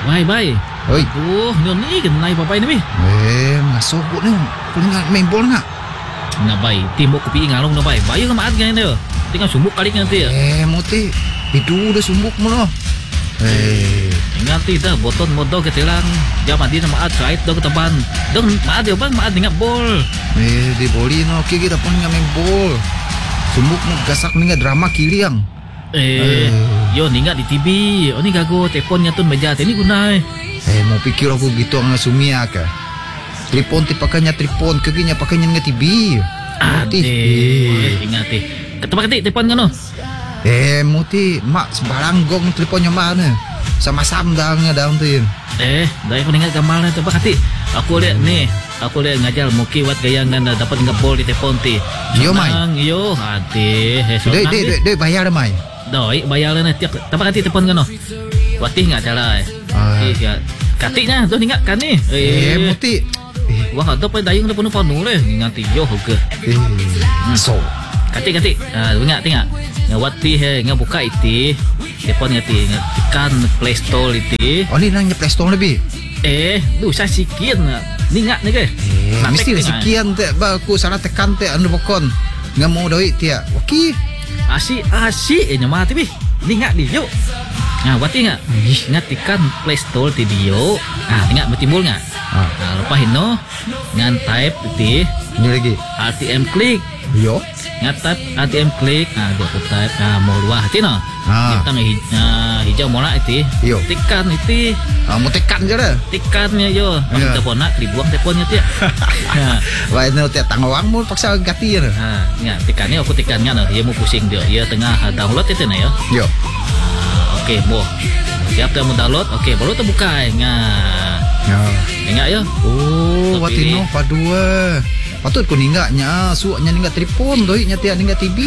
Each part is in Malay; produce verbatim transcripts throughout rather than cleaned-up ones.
Bye bye. Oi. Aduh, ni kenai papai ni. Eh, masuk ni. Kau nak main bola nak? Nak bay, timbuk kopi ngalong na bay. Bayo ka maat ganyan tayo. Tinggal sumbuk kali nanti. Eh, muti. Itu dah sumbuk mo no. Eh, nanti dah boton modo ke tilang. Jam adi na maat kait do ke taban. Dong maat yo bang maat ngap bol. Eh, di boli no okay kita pun main bol. Sumbuk mo gasak ni drama kiliang. Eh, yo ningat di T V. Oh ni gago teleponnya tu meja ni gunai. Eh, mau pikir aku gitu ang sumia ka. Telepon ti pakainya telepon kaginya pakainya nga T V. Ade, ingat eh. Ketepak ketik telepon kan no? Eh, muti mak sebarang gong teleponnya mana? Sama-sama dah nga daun tu yun. Eh, dah aku ingat gambar na tepak ketik. Aku lihat ni. Aku lihat ngajar muki wat gayangan na dapat ngapol di telepon ti. Yo mai. Yo, ade. Dei dei dei bayar dah mai. Doi, bayar na tiap tepak ketik telepon kan no? Watih enggak cara eh. Iya. Katiknya tu ingat kan ni. Eh, muti. Wah, ada pa dayung na puno panu le. Ngati yo hoge. Eh, so. Katik-katik. Ah, ingat ingat. Ngawati he ngabuka iti. Telepon ngati tekan Play Store iti. Oh, ni nang Play Store lebih. Eh, du sa sikian na. Ningat ni ke? Eh, mesti sikian te ba aku salah tekan te anu bokon. Ngamo doi tia. Okey. Asi asi eh nyama ti bi. Ningat di yo. Nah, wati enggak? Ingat tekan Play Store ti dio. Ah, ingat bertimbul enggak? Ah, nah, lepas itu ngan type iti. Ini lagi. R T M klik. Yo. Ngat type R T M klik. Ah, dia type ah mau luah ti no. Ah. Kita ngi hijau mola iti. Yo. Tekan iti. Ah, mau tekan je dah. Tekannya yo. Pas telepon nak dibuang teleponnya ti. Ha. Wah, ini tiap tangwang mau paksa ganti ya. Ha, ingat tekannya aku tekannya no. Dia mau pusing dia. Dia tengah download itu na yo. Yo. Okey, mau. Siap dah mau download. Okey, baru terbuka. Ingat. Ya. Ingat ya. Oh, wati no padua. Patut ko ningaknya, suaknya ningak telepon doi nya tiak ningak T V.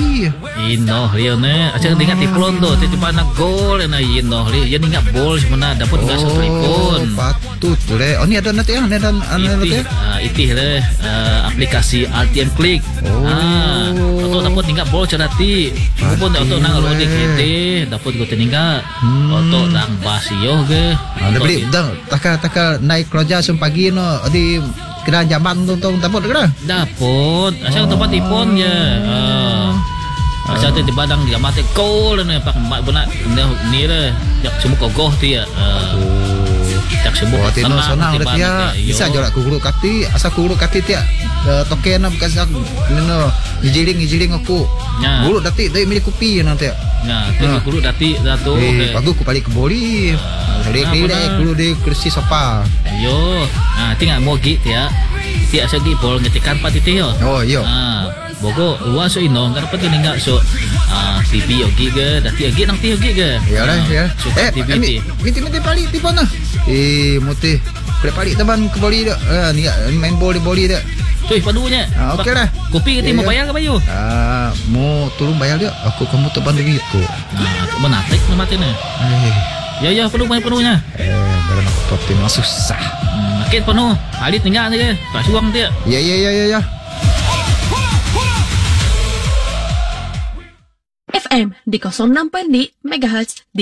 Ino dia ne. Aja ningak telepon tu, tiba nak gol na ino dia. Dia ningak bol sebenarnya dapat enggak oh, telepon. Patut le. Oh, ni ada nanti ah, ada ada nanti. Ah, itih le aplikasi R T M klik. Oh. Ah, atau dapat ningak bol cerati. Pun atau nang loading kete, dapat go ningak. Atau nang basio ge. Ada beli dah takal takal naik kerja sem pagi no di kena jaman tu tu dapat ke? Dapat. Asal tempat telefon je. Ah. Asal tu di badang dia mati call ni pak mak benak ni le. Jak semua kogoh tu ya. Jak semua. Oh, tino sonang le dia. Bisa jorak ku guru kati, asal ku guru kati dia token bekas aku no ijiling-ijiling aku. Guru dati dari milik kopi nanti. Nah, tu guru dati datu. Eh, bagus ku balik ke boli. Relek-relek guru di kursi sofa. Yo. Ah, tinggal mau git ya. Tiak segi bol ngetikan pat itu yo. Oh, yo. Ah, bogo luas so ino, kan pati ningak so ah T V yogi ge, dati yogi nang ti yogi ge. Ya lah ya. Eh, T V ti. Minti-minti balik ti pana. Eh, muti. Balik teman ke boli dak. Ah, ni main bol di boli dak. Cuy, padunya. Ah, okey lah. Kopi kita mau bayar ke bayu? Ah, mau tolong bayar dia. Aku kamu teban duit tu. Nah, menatik nama tene. Eh. Ya ya, penuh bayar penuhnya. Eh, dalam aku totin susah. Hmm, makin penuh. Alit tinggal aja. Pas uang dia. Ya ya ya ya ya. F M di nol enam koma lima megahertz di